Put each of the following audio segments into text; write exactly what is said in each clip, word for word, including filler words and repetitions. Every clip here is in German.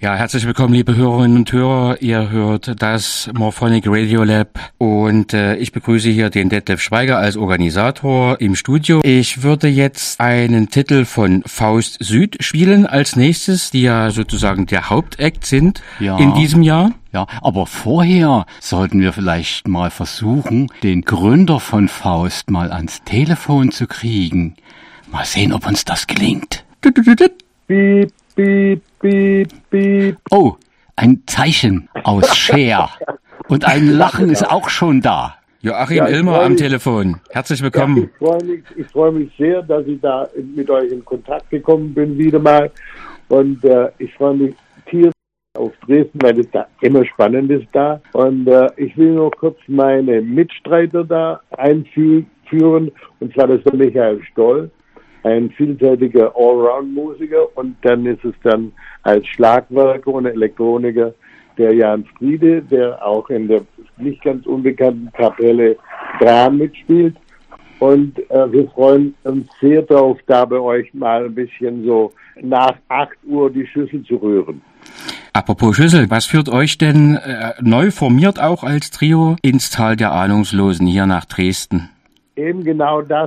Ja, herzlich willkommen, liebe Hörerinnen und Hörer. Ihr hört das Morphonic Radio Lab und äh, ich begrüße hier den Detlef Schweiger als Organisator im Studio. Ich würde jetzt einen Titel von Faust Süd spielen als nächstes, die ja sozusagen der Hauptakt sind ja. in diesem Jahr. Ja, aber vorher sollten wir vielleicht mal versuchen, den Gründer von Faust mal ans Telefon zu kriegen. Mal sehen, ob uns das gelingt. Piep, piep, piep, piep. Oh, ein Zeichen aus Cher. Und ein Lachen ist auch schon da. Joachim ja, Illmer am Telefon. Herzlich willkommen. Ja, ich freue mich, ich freue mich sehr, dass ich da mit euch in Kontakt gekommen bin wieder mal. Und äh, ich freue mich tierisch auf Dresden, weil es da immer spannend ist da. Und äh, ich will nur kurz meine Mitstreiter da einführen. Und zwar das ist der Michael Stoll, ein vielseitiger Allround-Musiker. Und dann ist es dann als Schlagwerker und Elektroniker der Jan Friede, der auch in der nicht ganz unbekannten Kapelle Dran mitspielt. Und äh, wir freuen uns sehr darauf, da bei euch mal ein bisschen so nach acht Uhr die Schüssel zu rühren. Apropos Schüssel, was führt euch denn äh, neu formiert auch als Trio ins Tal der Ahnungslosen hier nach Dresden? Eben genau das.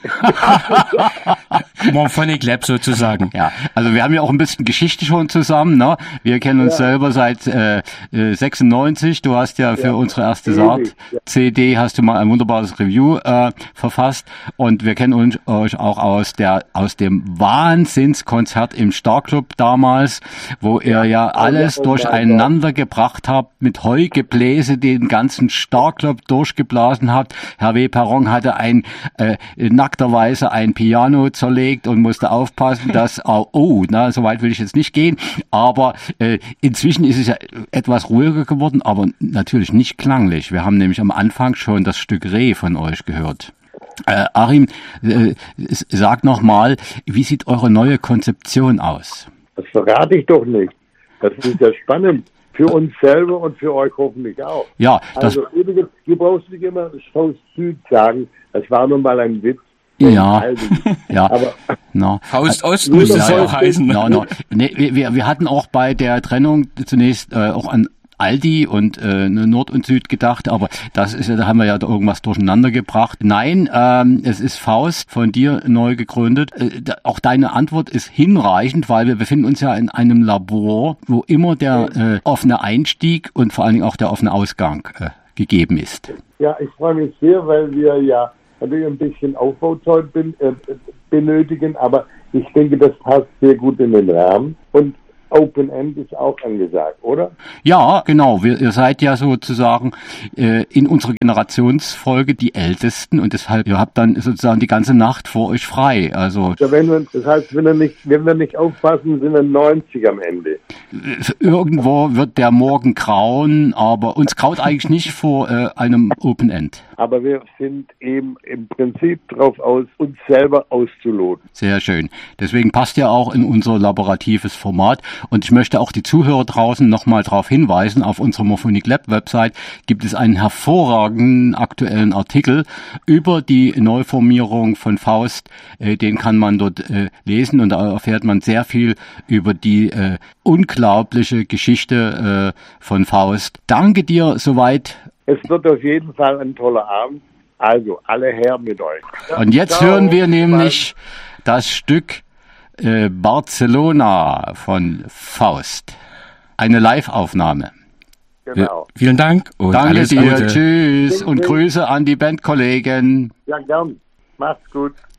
Morphonic Lab sozusagen. Ja, also wir haben ja auch ein bisschen Geschichte schon zusammen, ne? Wir kennen uns ja. selber seit äh, sechsundneunzig. Du hast ja für ja. unsere erste Saat-C D hast du mal ein wunderbares Review äh, verfasst und wir kennen uns, euch auch aus der aus dem Wahnsinnskonzert im Starclub damals, wo ihr ja alles ja, durcheinander gebracht habt, mit Heugebläse den ganzen Starclub durchgeblasen habt. Herr W. Perron hatte ein äh, nackterweise ein Piano zerlegt und musste aufpassen, dass, oh, oh na, so weit will ich jetzt nicht gehen, aber äh, inzwischen ist es ja etwas ruhiger geworden, aber natürlich nicht klanglich. Wir haben nämlich am Anfang schon das Stück Reh von euch gehört. Äh, Achim, äh, sag noch mal, wie sieht eure neue Konzeption aus? Das verrate ich doch nicht. Das ist ja spannend. Für uns selber und für euch hoffentlich auch. Ja, das also übrigens, du brauchst nicht immer das Faust Süd sagen. Das war nun mal ein Witz. Ja, ja. Aber no. Faust Ost muss es ja auch heißen. No, no. Nee, wir, wir hatten auch bei der Trennung zunächst äh, auch an Aldi und äh, Nord und Süd gedacht, aber das ist ja, da haben wir ja irgendwas durcheinander gebracht. Nein, ähm, es ist Faust, von dir neu gegründet. Äh, da, auch deine Antwort ist hinreichend, weil wir befinden uns ja in einem Labor, wo immer der äh, offene Einstieg und vor allen Dingen auch der offene Ausgang äh, gegeben ist. Ja, ich freue mich sehr, weil wir ja natürlich ein bisschen Aufbauzeit bin, äh, benötigen, aber ich denke, das passt sehr gut in den Rahmen und Open End ist auch angesagt, oder? Ja, genau. Wir, ihr seid ja sozusagen äh, in unserer Generationsfolge die Ältesten und deshalb, ihr habt dann sozusagen die ganze Nacht vor euch frei. Also ja, wenn wir, das heißt, wenn wir nicht, wenn wir nicht aufpassen, sind wir neunzig am Ende. Irgendwo wird der Morgen grauen, aber uns graut eigentlich nicht vor äh, einem Open End. Aber wir sind eben im Prinzip drauf aus, uns selber auszuloten. Sehr schön. Deswegen passt ja auch in unser laboratives Format. Und ich möchte auch die Zuhörer draußen nochmal darauf hinweisen, auf unserer Morphonic Lab Website gibt es einen hervorragenden aktuellen Artikel über die Neuformierung von Faust. Äh, den kann man dort äh, lesen und da erfährt man sehr viel über die äh, unglaubliche Geschichte äh, von Faust. Danke dir soweit. Es wird auf jeden Fall ein toller Abend. Also, alle her mit euch. Und jetzt Ciao. hören wir nämlich das Stück äh, Barcelona von Faust. Eine Live-Aufnahme. Genau. Äh, vielen Dank und Danke alles dir. Gute. Tschüss und Grüße an die Bandkollegen. Ja, gern. Macht's gut.